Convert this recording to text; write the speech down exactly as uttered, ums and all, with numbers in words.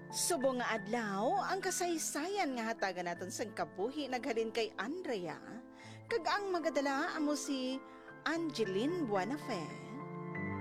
Subong nga adlaw, ang kasaysayan nga hatagan naton sang kabuhi naghalin kay Andrea, kag ang magadala amo si Angeline Buenafe.